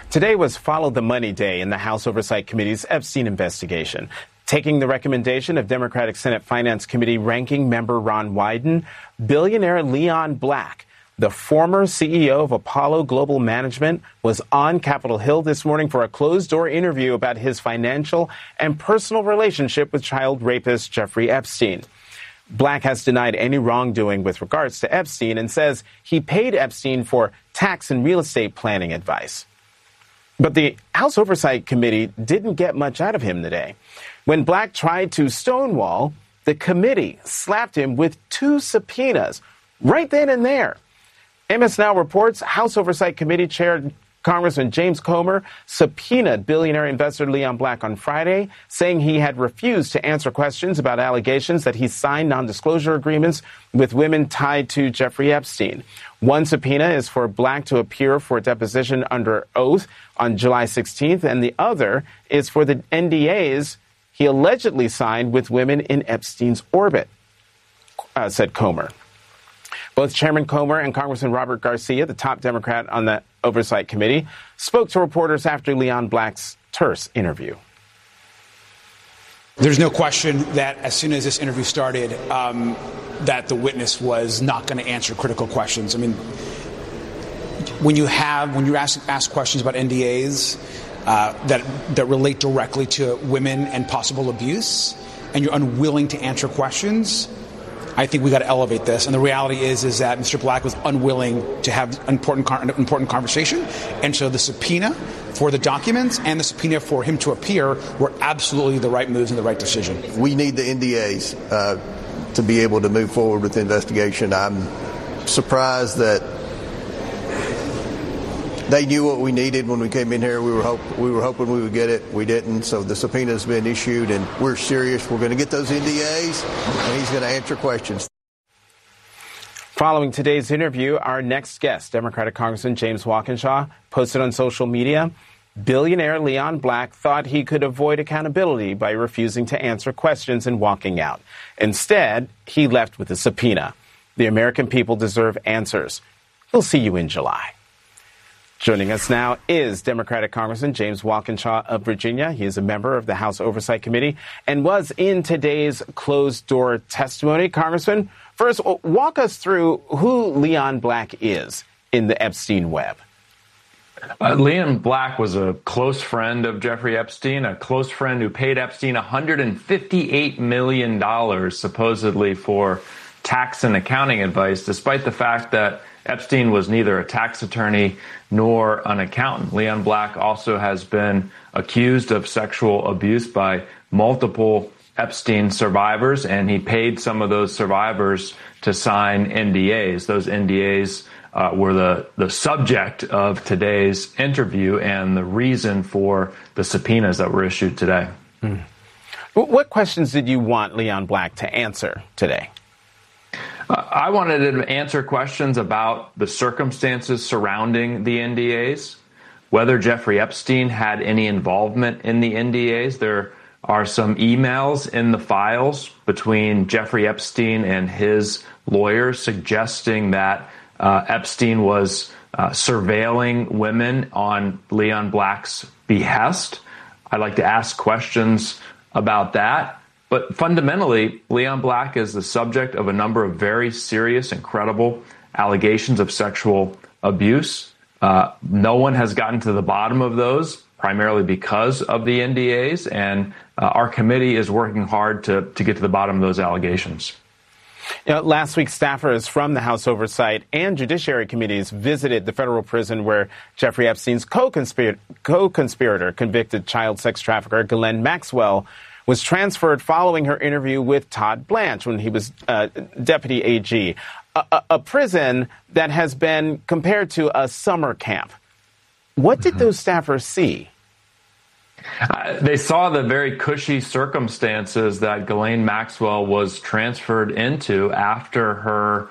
Today was Follow the Money Day in the House Oversight Committee's Epstein investigation. Taking the recommendation of Democratic Senate Finance Committee ranking member Ron Wyden, billionaire Leon Black, the former CEO of Apollo Global Management, was on Capitol Hill this morning for a closed-door interview about his financial and personal relationship with child rapist Jeffrey Epstein. Black has denied any wrongdoing with regards to Epstein and says he paid Epstein for tax and real estate planning advice. But the House Oversight Committee didn't get much out of him today. When Black tried to stonewall, the committee slapped him with 2 subpoenas right then and there. MS Now reports House Oversight Committee Chair Congressman James Comer subpoenaed billionaire investor Leon Black on Friday, saying he had refused to answer questions about allegations that he signed non-disclosure agreements with women tied to Jeffrey Epstein. One subpoena is for Black to appear for deposition under oath on July 16th, and the other is for the NDAs he allegedly signed with women in Epstein's orbit, said Comer. Both Chairman Comer and Congressman Robert Garcia, the top Democrat on the Oversight Committee, spoke to reporters after Leon Black's terse interview. There's no question that as soon as this interview started, that the witness was not going to answer critical questions. I mean, when you ask questions about NDAs that relate directly to women and possible abuse, and you're unwilling to answer questions, I think we got to elevate this. And the reality is that Mr. Black was unwilling to have an important conversation. And so the subpoena for the documents and the subpoena for him to appear were absolutely the right moves and the right decision. We need the NDAs to be able to move forward with the investigation. I'm surprised that they knew what we needed when we came in here. We were hoping we would get it. We didn't. So the subpoena has been issued, and we're serious. We're going to get those NDAs, and he's going to answer questions. Following today's interview, our next guest, Democratic Congressman James Walkinshaw, posted on social media, billionaire Leon Black thought he could avoid accountability by refusing to answer questions and walking out. Instead, he left with a subpoena. The American people deserve answers. We'll see you in July. Joining us now is Democratic Congressman James Walkinshaw of Virginia. He is a member of the House Oversight Committee and was in today's closed-door testimony. Congressman, first, walk us through who Leon Black is in the Epstein web. Leon Black was a close friend of Jeffrey Epstein, a close friend who paid Epstein $158 million, supposedly for tax and accounting advice, despite the fact that Epstein was neither a tax attorney nor an accountant. Leon Black also has been accused of sexual abuse by multiple Epstein survivors, and he paid some of those survivors to sign NDAs. Those NDAs were the subject of today's interview and the reason for the subpoenas that were issued today. What questions did you want Leon Black to answer today? I wanted to answer questions about the circumstances surrounding the NDAs, whether Jeffrey Epstein had any involvement in the NDAs. There are some emails in the files between Jeffrey Epstein and his lawyers suggesting that Epstein was surveilling women on Leon Black's behest. I'd like to ask questions about that. But fundamentally, Leon Black is the subject of a number of very serious and credible allegations of sexual abuse. No one has gotten to the bottom of those, primarily because of the NDAs, and our committee is working hard to get to the bottom of those allegations. You know, last week, staffers from the House Oversight and Judiciary Committees visited the federal prison where Jeffrey Epstein's co-conspirator, convicted child sex trafficker Ghislaine Maxwell, was transferred following her interview with Todd Blanche when he was deputy AG, a prison that has been compared to a summer camp. What did those staffers see? They saw the very cushy circumstances that Ghislaine Maxwell was transferred into after her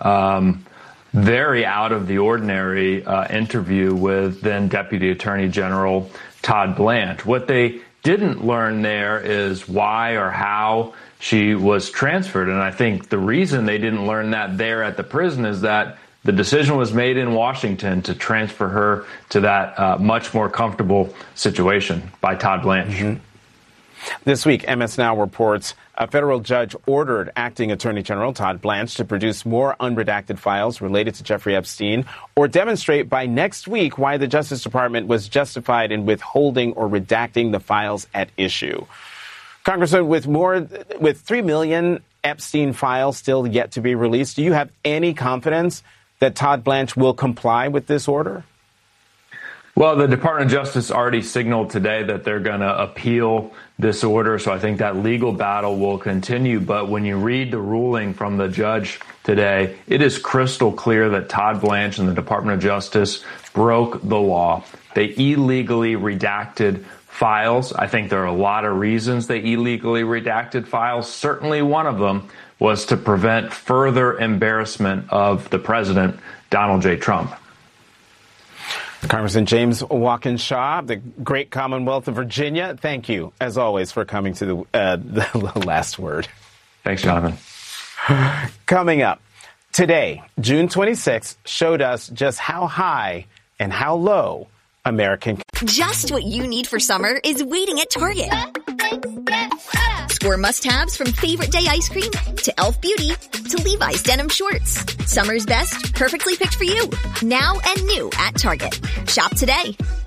very out of the ordinary interview with then Deputy Attorney General Todd Blanche. What they didn't learn there is why or how she was transferred. And I think the reason they didn't learn that there at the prison is that the decision was made in Washington to transfer her to that much more comfortable situation by Todd Blanche. Mm-hmm. This week, MS Now reports a federal judge ordered acting Attorney General Todd Blanche to produce more unredacted files related to Jeffrey Epstein or demonstrate by next week why the Justice Department was justified in withholding or redacting the files at issue. Congressman, with 3 million Epstein files still yet to be released, do you have any confidence that Todd Blanche will comply with this order? Well, the Department of Justice already signaled today that they're going to appeal this order, so I think that legal battle will continue. But when you read the ruling from the judge today, it is crystal clear that Todd Blanche and the Department of Justice broke the law. They illegally redacted files. I think there are a lot of reasons they illegally redacted files. Certainly one of them was to prevent further embarrassment of the president, Donald J. Trump. Congressman James Walkinshaw, the great Commonwealth of Virginia, thank you, as always, for coming to the last word. Thanks, Jonathan. Coming up, today, June 26th, showed us just how high and how low American. Just what you need for summer is waiting at Target. Score must-haves from Favorite Day ice cream to Elf Beauty to Levi's denim shorts. Summer's best, perfectly picked for you. Now and new at Target. Shop today.